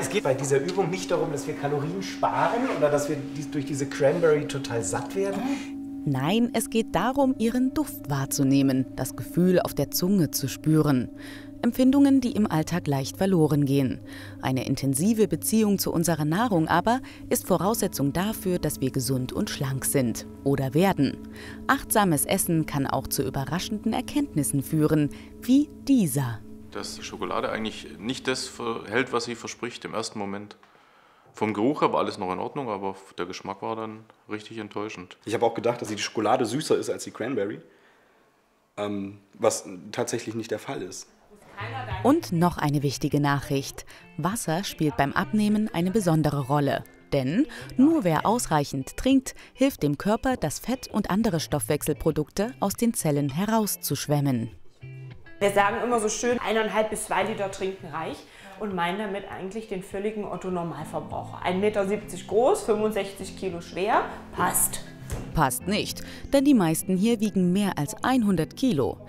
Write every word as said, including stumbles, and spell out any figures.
Es geht bei dieser Übung nicht darum, dass wir Kalorien sparen oder dass wir durch diese Cranberry total satt werden. Nein, es geht darum, ihren Duft wahrzunehmen, das Gefühl auf der Zunge zu spüren. Empfindungen, die im Alltag leicht verloren gehen. Eine intensive Beziehung zu unserer Nahrung aber ist Voraussetzung dafür, dass wir gesund und schlank sind oder werden. Achtsames Essen kann auch zu überraschenden Erkenntnissen führen, wie dieser. Dass die Schokolade eigentlich nicht das hält, was sie verspricht im ersten Moment. Vom Geruch her war alles noch in Ordnung, aber der Geschmack war dann richtig enttäuschend. Ich habe auch gedacht, dass die Schokolade süßer ist als die Cranberry, ähm, was tatsächlich nicht der Fall ist. Und noch eine wichtige Nachricht. Wasser spielt beim Abnehmen eine besondere Rolle. Denn nur wer ausreichend trinkt, hilft dem Körper, das Fett und andere Stoffwechselprodukte aus den Zellen herauszuschwemmen. Wir sagen immer so schön, eineinhalb bis zwei Liter trinken reicht und meinen damit eigentlich den völligen Otto-Normalverbraucher. ein Meter siebzig groß, fünfundsechzig Kilo schwer, passt. Passt nicht, denn die meisten hier wiegen mehr als hundert Kilo.